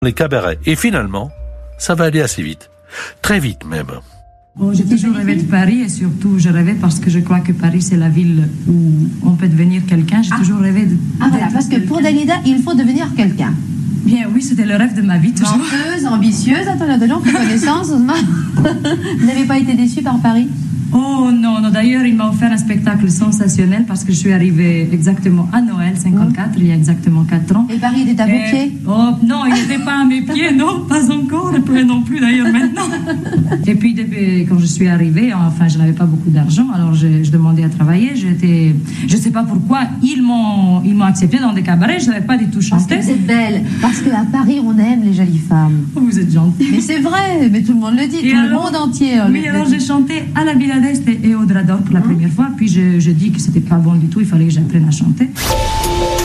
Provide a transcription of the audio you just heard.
les cabarets. Et finalement, ça va aller assez vite. Très vite même. Bon, j'ai toujours rêvé de Paris et surtout je rêvais parce que je crois que Paris c'est la ville où on peut devenir quelqu'un. J'ai toujours rêvé de... voilà, parce que pour Dalida, il faut devenir quelqu'un. Bien oui, c'était le rêve de ma vie toujours. Menteuse, ambitieuse, attends, il y a des gens qui connaissance. Vous n'avez pas été déçue par Paris? Oh non, d'ailleurs il m'a offert un spectacle sensationnel parce que je suis arrivée exactement à Noël 54, il y a exactement 4 ans. Et Paris était à vos pieds? Oh non, il n'était pas à mes pieds, non, pas encore, et non plus d'ailleurs maintenant. Et puis quand je suis arrivée, enfin je n'avais pas beaucoup d'argent, alors je demandais à travailler, je ne sais pas pourquoi, ils m'ont accepté dans des cabarets, je ne savais pas du tout chanter. Parce que vous êtes belle, parce qu'à Paris on aime les jolies femmes. Oh, vous êtes gentille. Mais c'est vrai, mais tout le monde le dit, Et tout alors, le monde entier. Oui, alors j'ai chanté à la Villa d'Est et au Drador pour la première fois, puis je dis que c'était pas bon du tout, il fallait que j'apprenne à chanter.